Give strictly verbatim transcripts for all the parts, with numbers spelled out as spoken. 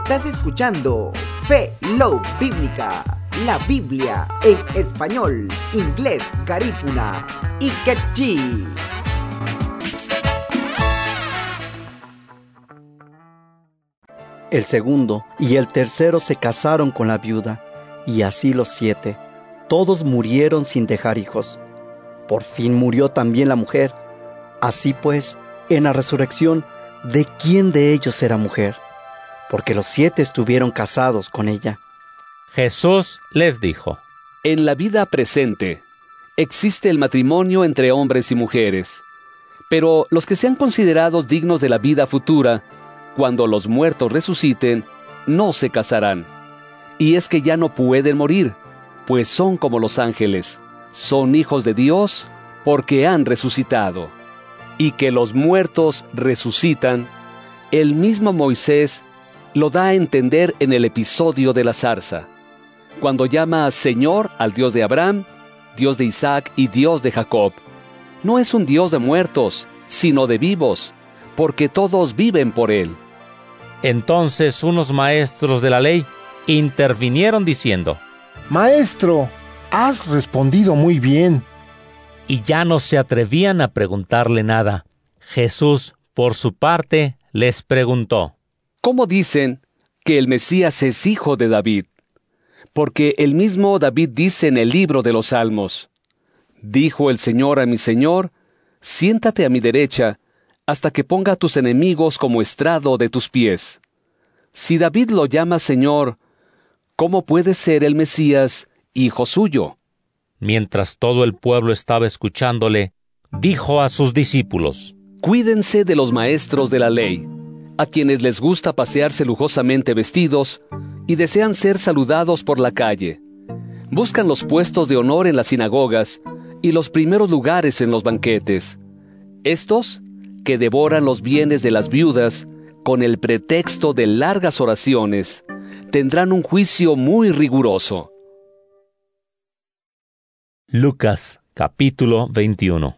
Estás escuchando Fe Love Bíblica, la Biblia en español, inglés, garífuna y quechí. El segundo y el tercero se casaron con la viuda, y así los siete. Todos murieron sin dejar hijos. Por fin murió también la mujer. Así pues, en la resurrección, ¿de quién de ellos era mujer? Porque los siete estuvieron casados con ella. Jesús les dijo: En la vida presente existe el matrimonio entre hombres y mujeres, pero los que sean considerados dignos de la vida futura, cuando los muertos resuciten, no se casarán. Y es que ya no pueden morir, pues son como los ángeles, son hijos de Dios porque han resucitado. Y que los muertos resucitan, el mismo Moisés lo da a entender en el episodio de la zarza, cuando llama Señor al Dios de Abraham, Dios de Isaac y Dios de Jacob. No es un Dios de muertos, sino de vivos, porque todos viven por Él. Entonces unos maestros de la ley intervinieron diciendo: Maestro, has respondido muy bien. Y ya no se atrevían a preguntarle nada. Jesús, por su parte, les preguntó: ¿Cómo dicen que el Mesías es hijo de David? Porque el mismo David dice en el libro de los Salmos: Dijo el Señor a mi Señor, siéntate a mi derecha, hasta que ponga a tus enemigos como estrado de tus pies. Si David lo llama Señor, ¿cómo puede ser el Mesías hijo suyo? Mientras todo el pueblo estaba escuchándole, dijo a sus discípulos: Cuídense de los maestros de la ley, a quienes les gusta pasearse lujosamente vestidos y desean ser saludados por la calle. Buscan los puestos de honor en las sinagogas y los primeros lugares en los banquetes. Estos, que devoran los bienes de las viudas con el pretexto de largas oraciones, tendrán un juicio muy riguroso. Lucas, capítulo veintiuno.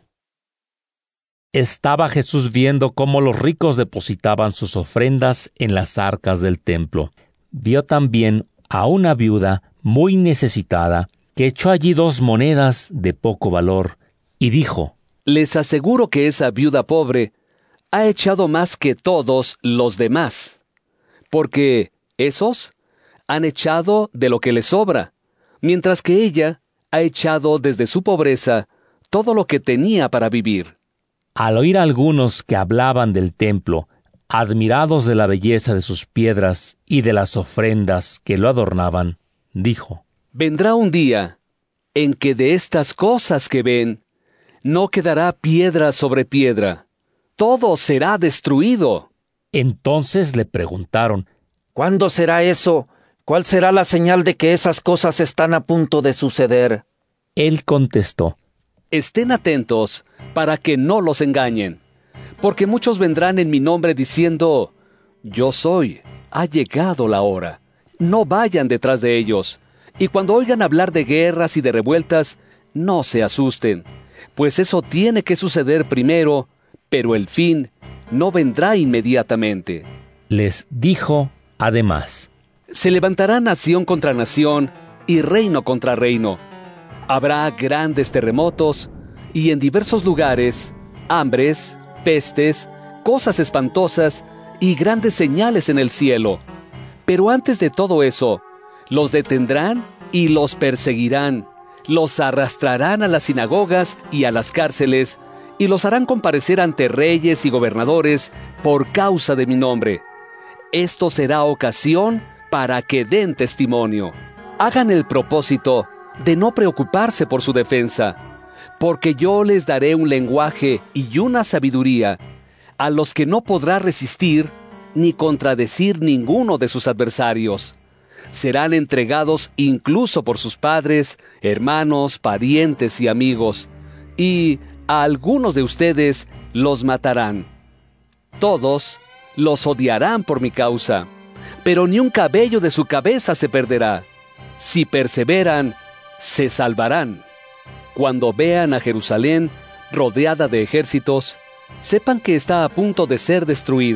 Estaba Jesús viendo cómo los ricos depositaban sus ofrendas en las arcas del templo. Vio también a una viuda muy necesitada que echó allí dos monedas de poco valor y dijo: Les aseguro que esa viuda pobre ha echado más que todos los demás, porque esos han echado de lo que les sobra, mientras que ella ha echado desde su pobreza todo lo que tenía para vivir. Al oír a algunos que hablaban del templo, admirados de la belleza de sus piedras y de las ofrendas que lo adornaban, dijo: Vendrá un día en que de estas cosas que ven, no quedará piedra sobre piedra. Todo será destruido. Entonces le preguntaron: ¿Cuándo será eso? ¿Cuál será la señal de que esas cosas están a punto de suceder? Él contestó: Estén atentos para que no los engañen, porque muchos vendrán en mi nombre diciendo: Yo soy, ha llegado la hora. No vayan detrás de ellos. Y cuando oigan hablar de guerras y de revueltas, no se asusten, pues eso tiene que suceder primero, pero el fin no vendrá inmediatamente. Les dijo además: Se levantará nación contra nación y reino contra reino. Habrá grandes terremotos y en diversos lugares hambres, pestes, cosas espantosas y grandes señales en el cielo. Pero antes de todo eso, los detendrán y los perseguirán, los arrastrarán a las sinagogas y a las cárceles y los harán comparecer ante reyes y gobernadores por causa de mi nombre. Esto será ocasión para que den testimonio. Hagan el propósito de no preocuparse por su defensa, porque yo les daré un lenguaje y una sabiduría a los que no podrá resistir ni contradecir ninguno de sus adversarios. Serán entregados incluso por sus padres, hermanos, parientes y amigos, y a algunos de ustedes los matarán. Todos los odiarán por mi causa, pero ni un cabello de su cabeza se perderá. Si perseveran, se salvarán. Cuando vean a Jerusalén rodeada de ejércitos, sepan que está a punto de ser destruida.